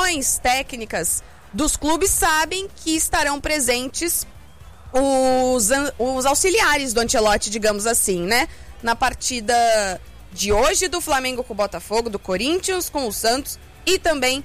comissões técnicas dos clubes sabem que estarão presentes os auxiliares do Ancelotti, digamos assim, né? Na partida de hoje do Flamengo com o Botafogo, do Corinthians com o Santos e também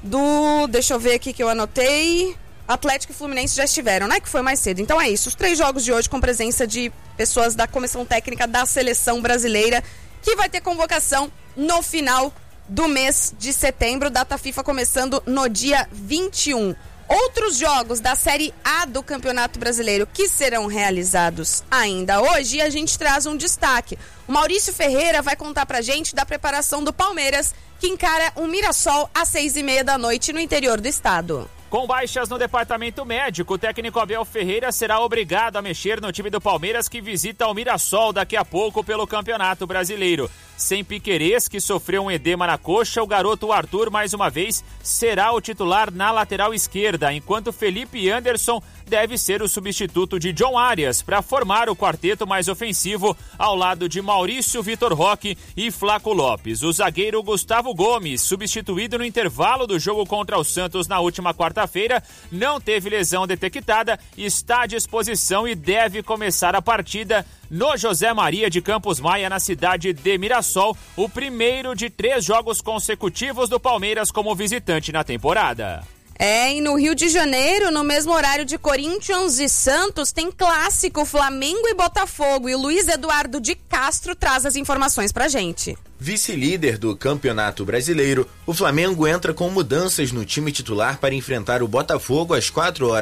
deixa eu ver aqui que eu anotei, Atlético e Fluminense já estiveram, né? Que foi mais cedo. Então é isso, os 3 jogos de hoje com presença de pessoas da comissão técnica da seleção brasileira, que vai ter convocação no final do mês de setembro, data FIFA começando no dia 21. Outros jogos da Série A do Campeonato Brasileiro que serão realizados ainda hoje, e a gente traz um destaque. O Maurício Ferreira vai contar pra gente da preparação do Palmeiras, que encara o Mirassol às 18h30 no interior do estado. Com baixas no departamento médico, o técnico Abel Ferreira será obrigado a mexer no time do Palmeiras, que visita o Mirassol daqui a pouco pelo Campeonato Brasileiro. Sem Piquerez, que sofreu um edema na coxa, o garoto Arthur, mais uma vez, será o titular na lateral esquerda, enquanto Felipe Anderson deve ser o substituto de John Arias para formar o quarteto mais ofensivo ao lado de Maurício, Vitor Roque e Flaco Lopes. O zagueiro Gustavo Gomes, substituído no intervalo do jogo contra o Santos na última quarta-feira, não teve lesão detectada, está à disposição e deve começar a partida no José Maria de Campos Maia, na cidade de Mirassol, o primeiro de 3 jogos consecutivos do Palmeiras como visitante na temporada. E no Rio de Janeiro, no mesmo horário de Corinthians e Santos, tem clássico Flamengo e Botafogo, e o Luiz Eduardo de Castro traz as informações pra gente. Vice-líder do Campeonato Brasileiro, o Flamengo entra com mudanças no time titular para enfrentar o Botafogo às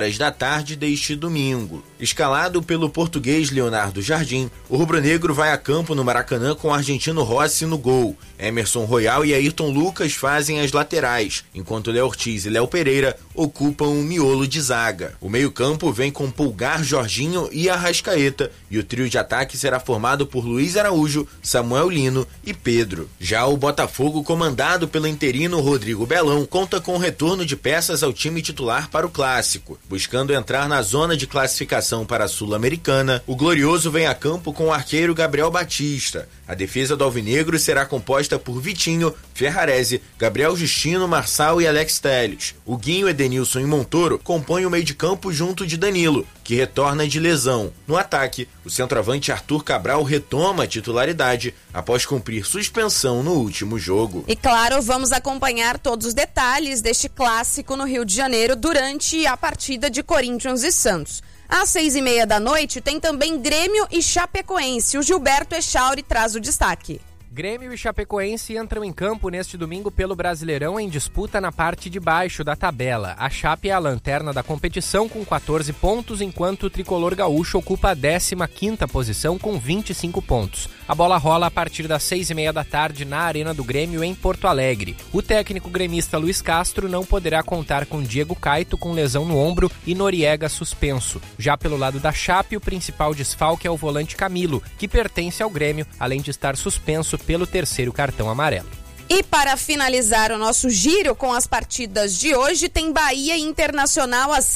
16h deste domingo. Escalado pelo português Leonardo Jardim, o rubro-negro vai a campo no Maracanã com o argentino Rossi no gol. Emerson Royal e Ayrton Lucas fazem as laterais, enquanto Léo Ortiz e Léo Pereira ocupam um miolo de zaga. O meio-campo vem com Pulgar, Jorginho e Arrascaeta, e o trio de ataque será formado por Luiz Araújo, Samuel Lino e Pedro. Já o Botafogo, comandado pelo interino Rodrigo Belão, conta com o retorno de peças ao time titular para o Clássico. Buscando entrar na zona de classificação para a Sul-Americana, o Glorioso vem a campo com o arqueiro Gabriel Batista. A defesa do Alvinegro será composta por Vitinho, Ferrarese, Gabriel Justino, Marçal e Alex Telles. O Guinho, Edenilson e Montoro compõem o meio de campo junto de Danilo, que retorna de lesão. No ataque, o centroavante Arthur Cabral retoma a titularidade após cumprir suspensão no último jogo. E claro, vamos acompanhar todos os detalhes deste clássico no Rio de Janeiro durante a partida de Corinthians e Santos. Às 18h30 tem também Grêmio e Chapecoense. O Gilberto Echauri traz o destaque. Grêmio e Chapecoense entram em campo neste domingo pelo Brasileirão em disputa na parte de baixo da tabela. A Chape é a lanterna da competição com 14 pontos, enquanto o tricolor gaúcho ocupa a 15ª posição com 25 pontos. A bola rola a partir das 18h30 na Arena do Grêmio, em Porto Alegre. O técnico gremista Luiz Castro não poderá contar com Diego Caito com lesão no ombro e Noriega suspenso. Já pelo lado da Chape, o principal desfalque é o volante Camilo, que pertence ao Grêmio, além de estar suspenso pelo 3º cartão amarelo. E para finalizar o nosso giro com as partidas de hoje, tem Bahia Internacional às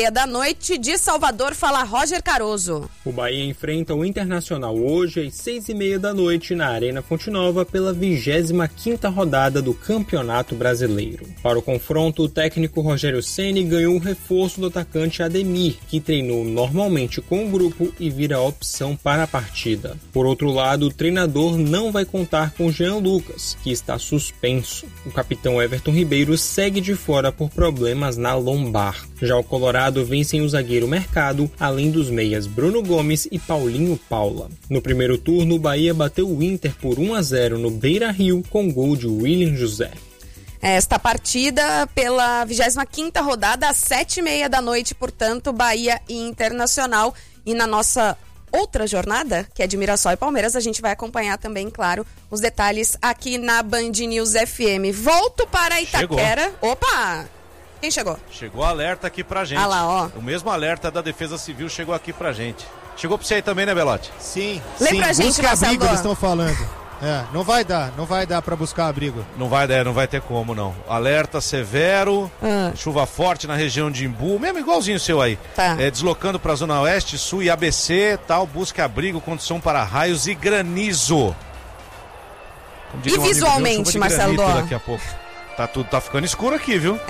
19h30 de Salvador. Fala Roger Caroso. O Bahia enfrenta o Internacional hoje às 18h30 na Arena Fonte Nova pela 25ª rodada do Campeonato Brasileiro. Para o confronto, o técnico Rogério Ceni ganhou o reforço do atacante Ademir, que treinou normalmente com o grupo e vira a opção para a partida. Por outro lado, o treinador não vai contar com Jean Lucas, que está suspenso. O capitão Everton Ribeiro segue de fora por problemas na lombar. Já o Colorado vem sem o zagueiro Mercado, além dos meias Bruno Gomes e Paulinho Paula. No primeiro turno, o Bahia bateu o Inter por 1-0 no Beira-Rio com gol de William José. Esta partida pela 25ª rodada às 19h30, portanto, Bahia e Internacional. E na nossa outra jornada, que é de Mirassol e Palmeiras, a gente vai acompanhar também, claro, os detalhes aqui na Band News FM. Volto para Itaquera. Chegou. Opa! Quem chegou? Chegou alerta aqui pra gente. Ah lá, ó. O mesmo alerta da Defesa Civil chegou aqui pra gente. Chegou pra você aí também, né, Belotti? Sim. Lê pra gente, busca abrigo, eles estão falando. Não vai dar pra buscar abrigo. Não vai ter como, não. Alerta severo, chuva forte na região de Imbu, mesmo igualzinho o seu aí. Tá. Deslocando pra Zona Oeste, Sul e ABC, tal, busca abrigo, condição para raios e granizo. E visualmente, Marcelo Dó? Daqui a pouco. Tá ficando escuro aqui, viu?